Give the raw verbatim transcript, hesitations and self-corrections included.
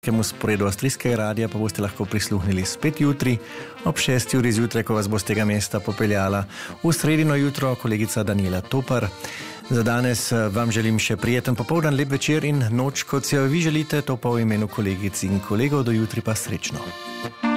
Kemu sporedu Avstrijskega radia pa boste lahko prisluhnili spet jutri ob šesti uri zjutraj, ko vas bo z tega mesta popeljala v sredino jutro kolegica Daniela Topar. Za danes vam želim še prijeten popoldan, lep večer in noč, kot si jo vi želite, to pa v imenu kolegic in kolegov. Do jutri pa srečno.